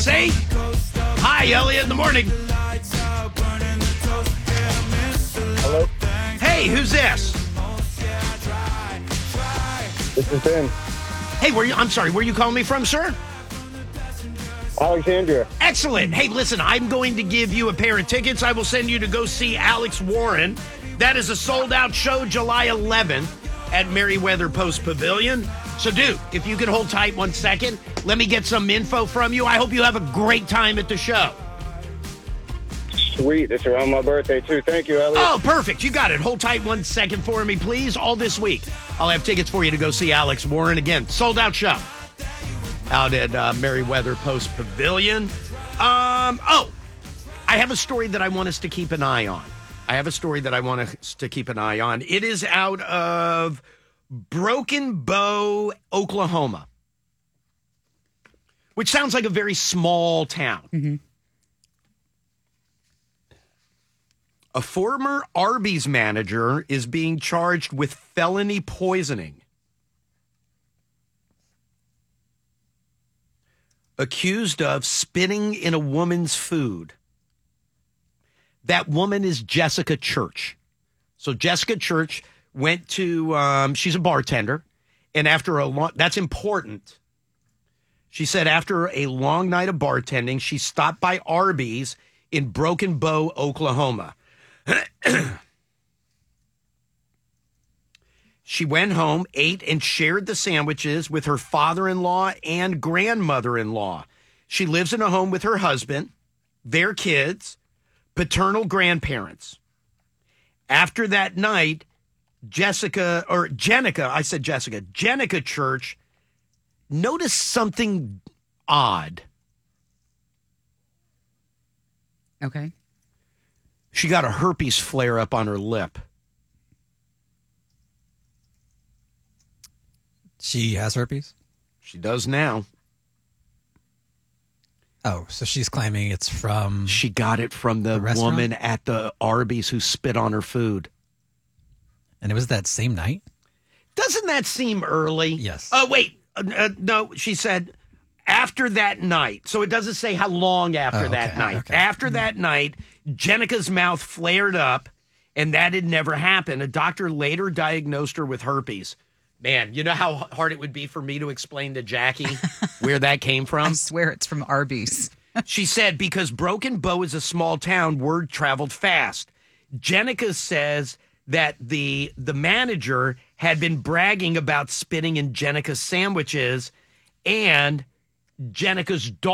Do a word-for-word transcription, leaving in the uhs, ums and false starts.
say? Hi, Elliot in the morning. Hello? Hey, who's this? This is Ben. Hey, where you? I'm sorry, where you calling me from, sir? Alexandria. Excellent. Hey, listen, I'm going to give you a pair of tickets. I will send you to go see Alex Warren. That is a sold-out show July eleventh at Merriweather Post Pavilion. So, dude, if you can hold tight one second, let me get some info from you. I hope you have a great time at the show. Sweet. It's around my birthday, too. Thank you, Elliot. Oh, perfect. You got it. Hold tight one second for me, please. All this week, I'll have tickets for you to go see Alex Warren. Again, sold-out show out at uh, Merriweather Post Pavilion. Um, oh, I have a story that I want us to keep an eye on. I have a story that I want us to keep an eye on. It is out of Broken Bow, Oklahoma, which sounds like a very small town. Mm-hmm. A former Arby's manager is being charged with felony poisoning, accused of spitting in a woman's food. That woman is Jessica Church. So Jessica Church went to, um, she's a bartender, and after a long, that's important. She said after a long night of bartending, she stopped by Arby's in Broken Bow, Oklahoma. She went home, ate, and shared the sandwiches with her father-in-law and grandmother-in-law. She lives in a home with her husband, their kids, paternal grandparents. After that night, Jessica, or Jenica, I said Jessica, Jenica Church noticed something odd. Okay. She got a herpes flare up on her lip. She has herpes? She does now. Oh, so she's claiming it's from... She got it from the, the woman at the Arby's who spit on her food. And it was that same night? Doesn't that seem early? Yes. Oh, wait. Uh, uh, no, she said after that night. So it doesn't say how long after Oh, okay. that night. Okay. After that night, Jenica's mouth flared up, and that had never happened. A doctor later diagnosed her with herpes. Man, you know how hard it would be for me to explain to Jackie where that came from? I swear it's from Arby's. She said because Broken Bow is a small town, word traveled fast. Jenica says that the the manager had been bragging about spitting in Jenica's sandwiches, and Jenica's daughter